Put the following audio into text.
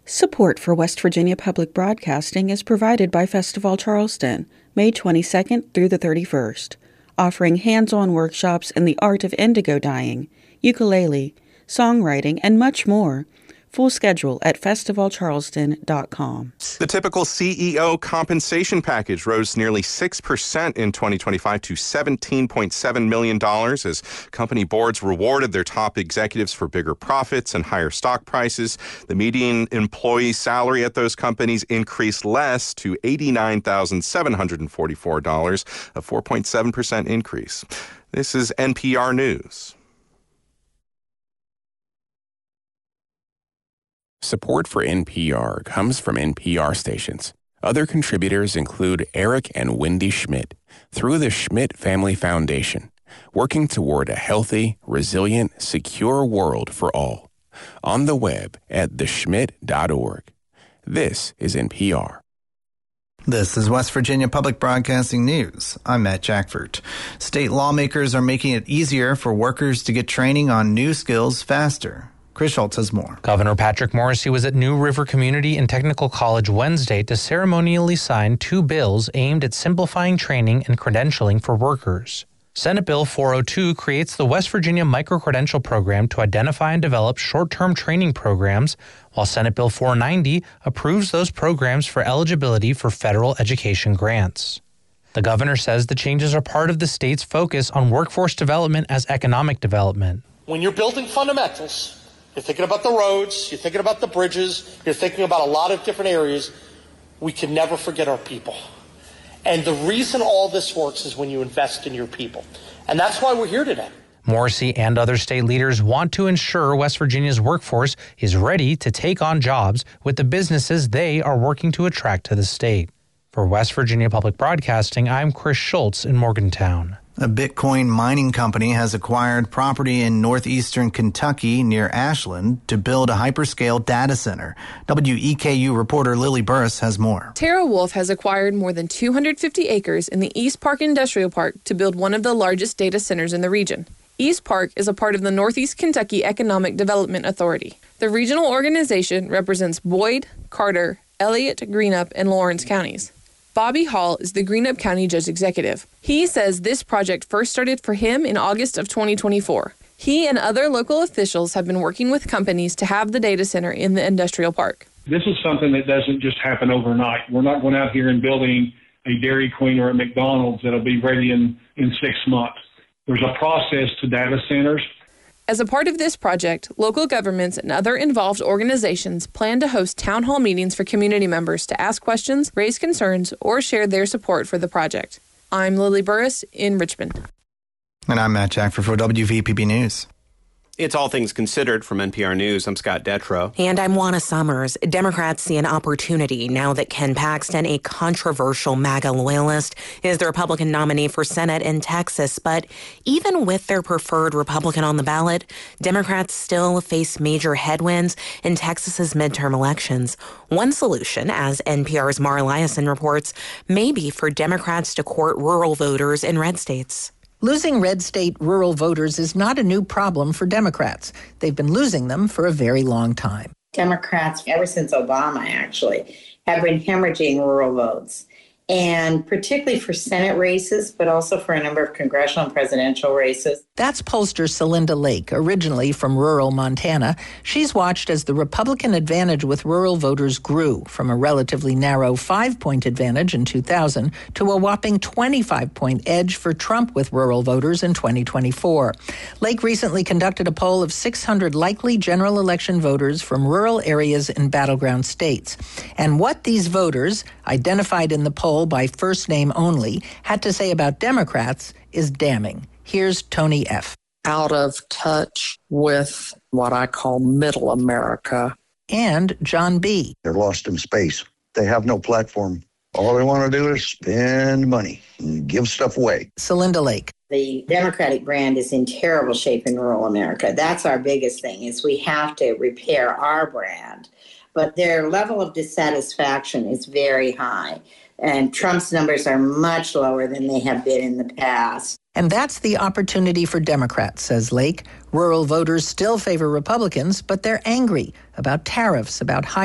Support for West Virginia Public Broadcasting is provided by Festival Charleston, May 22nd through the 31st, offering hands-on workshops in the art of indigo dyeing, ukulele, songwriting, and much more. Full schedule at festivalcharleston.com. The typical CEO compensation package rose nearly 6% in 2025 to $17.7 million as company boards rewarded their top executives for bigger profits and higher stock prices. The median employee salary at those companies increased less to $89,744, a 4.7% increase. This is NPR News. Support for NPR comes from NPR stations. Other contributors include Eric and Wendy Schmidt through the Schmidt Family Foundation, working toward a healthy, resilient, secure world for all. On the web at theschmidt.org. This is NPR. This is West Virginia Public Broadcasting News. I'm Matt Jackford. State lawmakers are making it easier for workers to get training on new skills faster. Chris Schultz has more. Governor Patrick Morrisey was at New River Community and Technical College Wednesday to ceremonially sign two bills aimed at simplifying training and credentialing for workers. Senate Bill 402 creates the West Virginia Microcredential Program to identify and develop short-term training programs, while Senate Bill 490 approves those programs for eligibility for federal education grants. The governor says the changes are part of the state's focus on workforce development as economic development. When you're building fundamentals, you're thinking about the roads, you're thinking about the bridges, you're thinking about a lot of different areas. We can never forget our people. And the reason all this works is when you invest in your people. And that's why we're here today. Morrisey and other state leaders want to ensure West Virginia's workforce is ready to take on jobs with the businesses they are working to attract to the state. For West Virginia Public Broadcasting, I'm Chris Schultz in Morgantown. A Bitcoin mining company has acquired property in northeastern Kentucky near Ashland to build a hyperscale data center. WEKU reporter Lily Burris has more. TeraWulf has acquired more than 250 acres in the East Park Industrial Park to build one of the largest data centers in the region. East Park is a part of the Northeast Kentucky Economic Development Authority. The regional organization represents Boyd, Carter, Elliott, Greenup, and Lawrence counties. Bobby Hall is the Greenup County Judge Executive. He says this project first started for him in August of 2024. He and other local officials have been working with companies to have the data center in the industrial park. This is something that doesn't just happen overnight. We're not going out here and building a Dairy Queen or a McDonald's that'll be ready in 6 months. There's a process to data centers. As a part of this project, local governments and other involved organizations plan to host town hall meetings for community members to ask questions, raise concerns, or share their support for the project. I'm Lily Burris in Richmond. And I'm Matt Jackford for WVPB News. It's All Things Considered from NPR News. I'm Scott Detrow. And I'm Juana Summers. Democrats see an opportunity now that Ken Paxton, a controversial MAGA loyalist, is the Republican nominee for Senate in Texas. But even with their preferred Republican on the ballot, Democrats still face major headwinds in Texas's midterm elections. One solution, as NPR's Mara Liasson reports, may be for Democrats to court rural voters in red states. Losing red state rural voters is not a new problem for Democrats. They've been losing them for a very long time. Democrats, ever since Obama, actually, have been hemorrhaging rural votes. And particularly for Senate races, but also for a number of congressional and presidential races. That's pollster Celinda Lake, originally from rural Montana. She's watched as the Republican advantage with rural voters grew from a relatively narrow 5-point advantage in 2000 to a whopping 25-point edge for Trump with rural voters in 2024. Lake recently conducted a poll of 600 likely general election voters from rural areas in battleground states. And what these voters, identified in the poll by first name only, had to say about Democrats is damning. Here's Tony F. Out of touch with what I call middle America. And John B. They're lost in space. They have no platform. All they want to do is spend money and give stuff away. Celinda Lake. The Democratic brand is in terrible shape in rural America. That's our biggest thing, is we have to repair our brand. But their level of dissatisfaction is very high. And Trump's numbers are much lower than they have been in the past. And that's the opportunity for Democrats, says Lake. Rural voters still favor Republicans, but they're angry about tariffs, about high